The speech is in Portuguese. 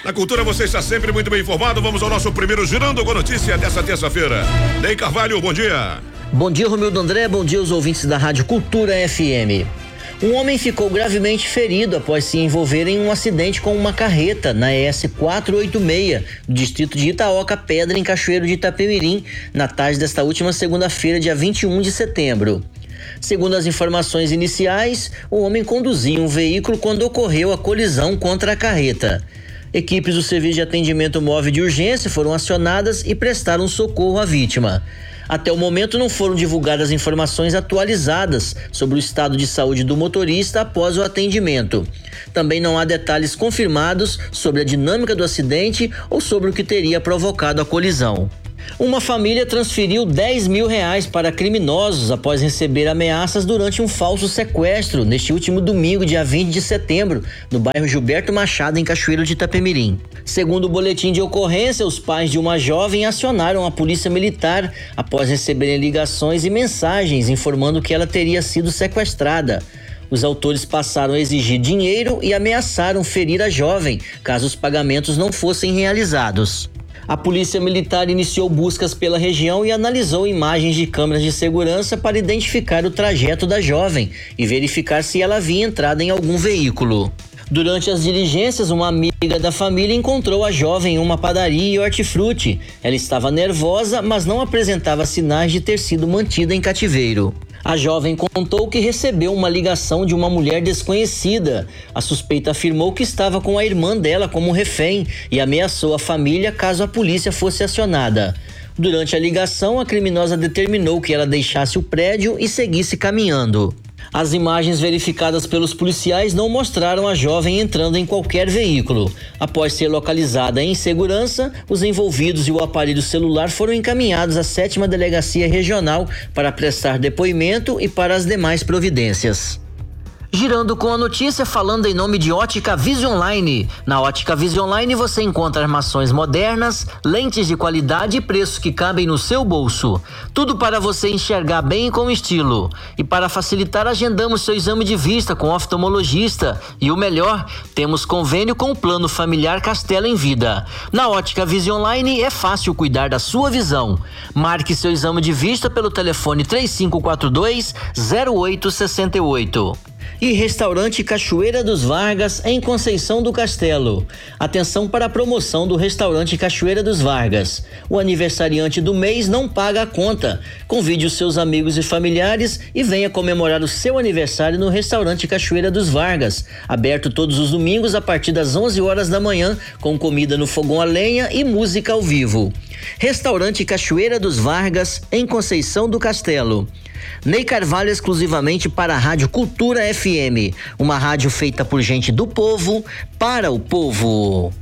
Na Cultura você está sempre muito bem informado. Vamos ao nosso primeiro Girando com Notícia dessa terça-feira. Ney Carvalho, bom dia. Bom dia, Romildo André, bom dia aos ouvintes da Rádio Cultura FM. Um homem ficou gravemente ferido após se envolver em um acidente com uma carreta na ES 486, no distrito de Itaoca Pedra, em Cachoeiro de Itapemirim, na tarde desta última segunda-feira, dia 21 de setembro. Segundo as informações iniciais, o homem conduzia um veículo quando ocorreu a colisão contra a carreta. Equipes do Serviço de Atendimento Móvel de Urgência foram acionadas e prestaram socorro à vítima. Até o momento não foram divulgadas informações atualizadas sobre o estado de saúde do motorista após o atendimento. Também não há detalhes confirmados sobre a dinâmica do acidente ou sobre o que teria provocado a colisão. Uma família transferiu R$10 mil para criminosos após receber ameaças durante um falso sequestro neste último domingo, dia 20 de setembro, no bairro Gilberto Machado, em Cachoeiro de Itapemirim. Segundo o boletim de ocorrência, os pais de uma jovem acionaram a polícia militar após receberem ligações e mensagens informando que ela teria sido sequestrada. Os autores passaram a exigir dinheiro e ameaçaram ferir a jovem caso os pagamentos não fossem realizados. A polícia militar iniciou buscas pela região e analisou imagens de câmeras de segurança para identificar o trajeto da jovem e verificar se ela havia entrado em algum veículo. Durante as diligências, uma amiga da família encontrou a jovem em uma padaria e hortifruti. Ela estava nervosa, mas não apresentava sinais de ter sido mantida em cativeiro. A jovem contou que recebeu uma ligação de uma mulher desconhecida. A suspeita afirmou que estava com a irmã dela como refém e ameaçou a família caso a polícia fosse acionada. Durante a ligação, a criminosa determinou que ela deixasse o prédio e seguisse caminhando. As imagens verificadas pelos policiais não mostraram a jovem entrando em qualquer veículo. Após ser localizada em segurança, os envolvidos e o aparelho celular foram encaminhados à 7ª Delegacia Regional para prestar depoimento e para as demais providências. Girando com a notícia, falando em nome de Ótica Vision Line. Na Ótica Vision Line você encontra armações modernas, lentes de qualidade e preços que cabem no seu bolso. Tudo para você enxergar bem e com estilo. E para facilitar, agendamos seu exame de vista com oftalmologista. E o melhor, temos convênio com o Plano Familiar Castelo em Vida. Na Ótica Vision Line é fácil cuidar da sua visão. Marque seu exame de vista pelo telefone 3542-0868. E Restaurante Cachoeira dos Vargas, em Conceição do Castelo. Atenção para a promoção do Restaurante Cachoeira dos Vargas. O aniversariante do mês não paga a conta. Convide os seus amigos e familiares e venha comemorar o seu aniversário no Restaurante Cachoeira dos Vargas. Aberto todos os domingos a partir das 11 horas da manhã, com comida no fogão a lenha e música ao vivo. Restaurante Cachoeira dos Vargas, em Conceição do Castelo. Ney Carvalho, exclusivamente para a Rádio Cultura FM, uma rádio feita por gente do povo, para o povo.